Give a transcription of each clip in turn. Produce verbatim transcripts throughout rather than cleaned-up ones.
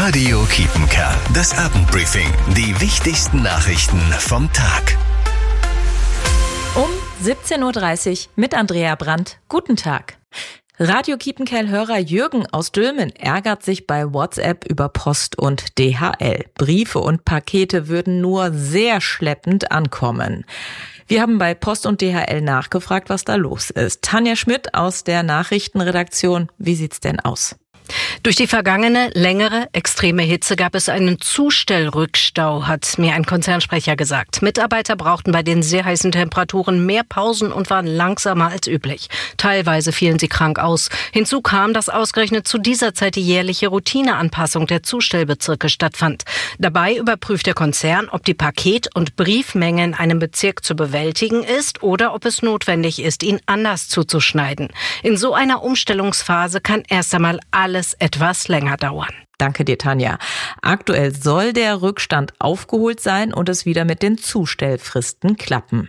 Radio Kiepenkerl, das Abendbriefing. Die wichtigsten Nachrichten vom Tag. Um siebzehn Uhr dreißig mit Andrea Brandt. Guten Tag. Radio Kiepenkerl-Hörer Jürgen aus Dülmen ärgert sich bei WhatsApp über Post und D H L. Briefe und Pakete würden nur sehr schleppend ankommen. Wir haben bei Post und D H L nachgefragt, was da los ist. Tanja Schmidt aus der Nachrichtenredaktion. Wie sieht's denn aus? Durch die vergangene, längere, extreme Hitze gab es einen Zustellrückstau, hat mir ein Konzernsprecher gesagt. Mitarbeiter brauchten bei den sehr heißen Temperaturen mehr Pausen und waren langsamer als üblich. Teilweise fielen sie krank aus. Hinzu kam, dass ausgerechnet zu dieser Zeit die jährliche Routineanpassung der Zustellbezirke stattfand. Dabei überprüft der Konzern, ob die Paket- und Briefmenge in einem Bezirk zu bewältigen ist oder ob es notwendig ist, ihn anders zuzuschneiden. In so einer Umstellungsphase kann erst einmal alles etwas länger dauern. Danke dir, Tanja. Aktuell soll der Rückstand aufgeholt sein und es wieder mit den Zustellfristen klappen.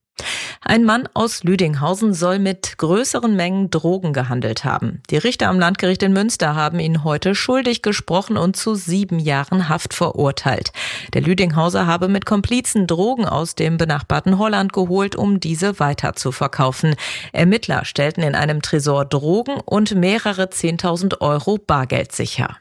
Ein Mann aus Lüdinghausen soll mit größeren Mengen Drogen gehandelt haben. Die Richter am Landgericht in Münster haben ihn heute schuldig gesprochen und zu sieben Jahren Haft verurteilt. Der Lüdinghauser habe mit Komplizen Drogen aus dem benachbarten Holland geholt, um diese weiter zu verkaufen. Ermittler stellten in einem Tresor Drogen und mehrere zehntausend Euro Bargeld sicher.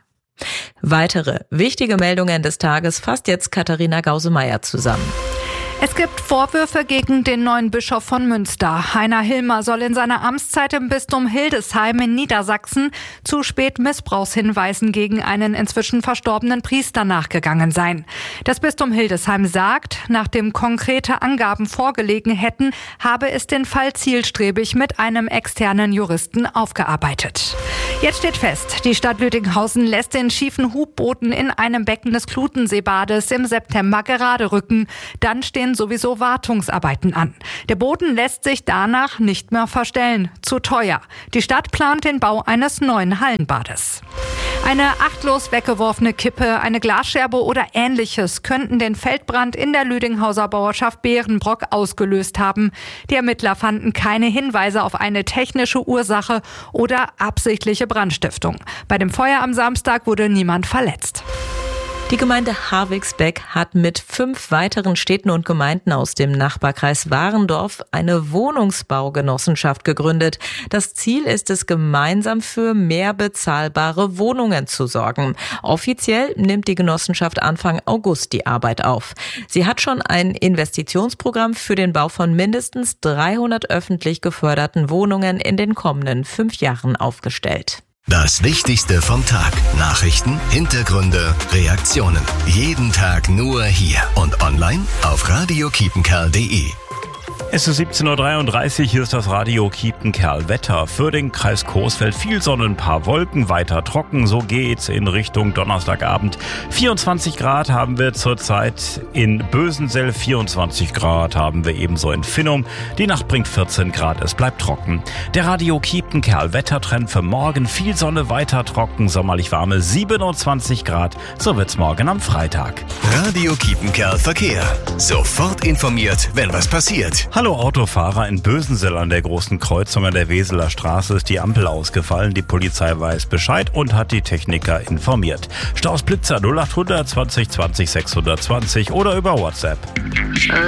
Weitere wichtige Meldungen des Tages fasst jetzt Katharina Gause-Meyer zusammen. Es gibt Vorwürfe gegen den neuen Bischof von Münster. Heiner Hilmer soll in seiner Amtszeit im Bistum Hildesheim in Niedersachsen zu spät Missbrauchshinweisen gegen einen inzwischen verstorbenen Priester nachgegangen sein. Das Bistum Hildesheim sagt, nachdem konkrete Angaben vorgelegen hätten, habe es den Fall zielstrebig mit einem externen Juristen aufgearbeitet. Jetzt steht fest, die Stadt Lüdinghausen lässt den schiefen Hubboden in einem Becken des Klutenseebades im September gerade rücken. Dann stehen sowieso Wartungsarbeiten an. Der Boden lässt sich danach nicht mehr verstellen. Zu teuer. Die Stadt plant den Bau eines neuen Hallenbades. Eine achtlos weggeworfene Kippe, eine Glasscherbe oder Ähnliches könnten den Feldbrand in der Lüdinghauser Bauerschaft Bärenbrock ausgelöst haben. Die Ermittler fanden keine Hinweise auf eine technische Ursache oder absichtliche Brandstiftung. Bei dem Feuer am Samstag wurde niemand verletzt. Die Gemeinde Harwigsbeck hat mit fünf weiteren Städten und Gemeinden aus dem Nachbarkreis Warendorf eine Wohnungsbaugenossenschaft gegründet. Das Ziel ist es, gemeinsam für mehr bezahlbare Wohnungen zu sorgen. Offiziell nimmt die Genossenschaft Anfang August die Arbeit auf. Sie hat schon ein Investitionsprogramm für den Bau von mindestens dreihundert öffentlich geförderten Wohnungen in den kommenden fünf Jahren aufgestellt. Das Wichtigste vom Tag. Nachrichten, Hintergründe, Reaktionen. Jeden Tag nur hier und online auf radio kiepenkerl punkt de. Es ist siebzehn Uhr dreiunddreißig, hier ist das Radio Kiepenkerl Wetter. Für den Kreis Coesfeld viel Sonne, ein paar Wolken, weiter trocken. So geht's in Richtung Donnerstagabend. vierundzwanzig Grad haben wir zurzeit in Bösensell, vierundzwanzig Grad haben wir ebenso in Finnum. Die Nacht bringt vierzehn Grad, es bleibt trocken. Der Radio Kiepenkerl Wettertrend für morgen, viel Sonne, weiter trocken, sommerlich warme siebenundzwanzig Grad. So wird's morgen am Freitag. Radio Kiepenkerl Verkehr. Sofort informiert, wenn was passiert. Hallo Autofahrer, in Bösensell an der großen Kreuzung an der Weseler Straße ist die Ampel ausgefallen. Die Polizei weiß Bescheid und hat die Techniker informiert. Staus Blitzer null acht hundert zwanzig zwanzig sechshundertzwanzig oder über WhatsApp.